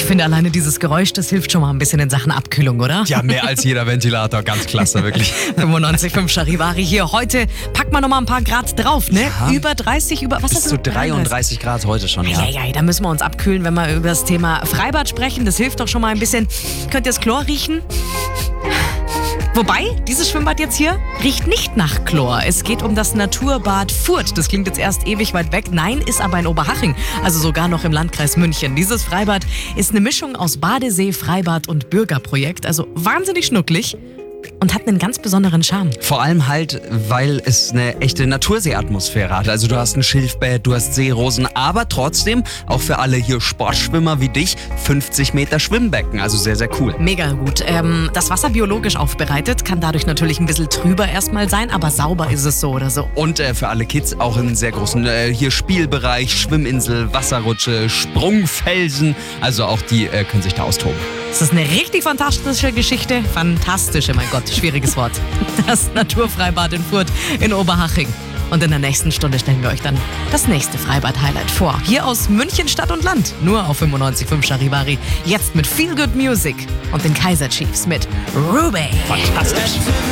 finde alleine dieses Geräusch, das hilft schon mal ein bisschen in Sachen Abkühlung, oder? Ja, mehr als jeder Ventilator. Ganz klasse, wirklich. 95,5 Charivari hier. Heute packt man noch mal ein paar Grad drauf, ne? Ja. Über 30, was Bis hast du zu gesagt? 33 Grad heute schon, ja. Ja, da müssen wir uns abkühlen, wenn wir über das Thema Freibad sprechen. Das hilft doch schon mal ein bisschen. Könnt ihr das Chlor riechen? Wobei, dieses Schwimmbad jetzt hier riecht nicht nach Chlor. Es geht um das Naturbad Furth. Das klingt jetzt erst ewig weit weg. Nein, ist aber in Oberhaching, also sogar noch im Landkreis München. Dieses Freibad ist eine Mischung aus Badesee, Freibad und Bürgerprojekt. Also wahnsinnig schnucklig und hat einen ganz besonderen Charme. Vor allem halt, weil es eine echte Naturseeatmosphäre hat. Also du hast ein Schilfbett, du hast Seerosen, aber trotzdem auch für alle hier Sportschwimmer wie dich 50 Meter Schwimmbecken. Also sehr, sehr cool. Mega gut. Das Wasser biologisch aufbereitet, kann dadurch natürlich ein bisschen trüber erstmal sein, aber sauber ist es so oder so. Und für alle Kids auch einen sehr großen hier Spielbereich, Schwimminsel, Wasserrutsche, Sprungfelsen. Also auch die können sich da austoben. Das ist eine richtig fantastische Geschichte. Fantastische, mein Gott, schwieriges Wort. Das Naturfreibad in Furth in Oberhaching. Und in der nächsten Stunde stellen wir euch dann das nächste Freibad-Highlight vor. Hier aus München, Stadt und Land. Nur auf 95,5 Charivari. Jetzt mit Feel Good Music und den Kaiser Chiefs mit Ruby. Fantastisch.